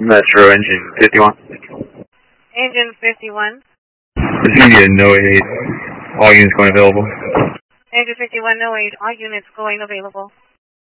Metro engine 51. Engine 51. Virginia, no 8. All units going available. Engine 51, no 8. All units going available.